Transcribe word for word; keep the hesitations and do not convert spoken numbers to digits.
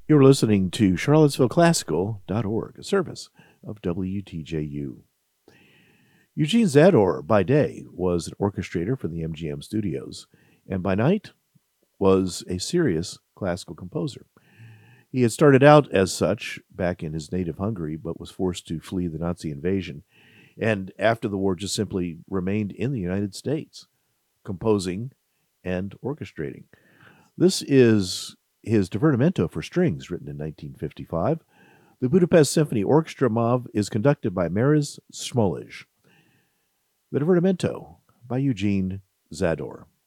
You're listening to Charlottesville Classical dot org, a service of W T J U. Eugene Zador, by day, was an orchestrator for the M G M studios, and by night was a serious classical composer. He had started out as such back in his native Hungary, but was forced to flee the Nazi invasion, and after the war just simply remained in the United States, composing and orchestrating. This is his Divertimento for strings, written in nineteen fifty-five. The Budapest Symphony Orchestra M O V is conducted by Mariz Smolej. The Divertimento by Eugene Zador.